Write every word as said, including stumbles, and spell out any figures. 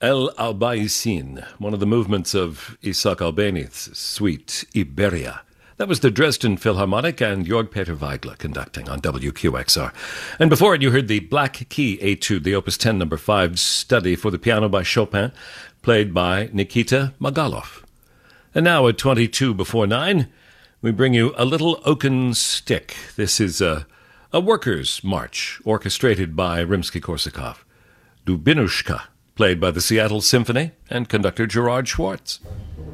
El Albaicin, one of the movements of Isaac Albéniz's suite Iberia. That was the Dresden Philharmonic and Jörg Peter Weigler conducting on W Q X R. And before it, you heard the Black Key Etude, the Opus ten number five study for the piano by Chopin, played by Nikita Magalov. And now at twenty-two before nine, we bring you A Little Oaken Stick. This is a, a workers' march orchestrated by Rimsky-Korsakov. Dubinushka, played by the Seattle Symphony and conductor Gerard Schwartz.